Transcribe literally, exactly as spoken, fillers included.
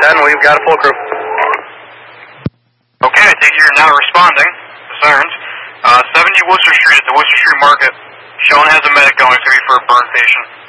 ten, we've got a full crew. Okay, I take it you're now responding to sirens. Uh, seventy Worcester Street at the Worcester Street Market. Sean has a medic going through for a burn patient.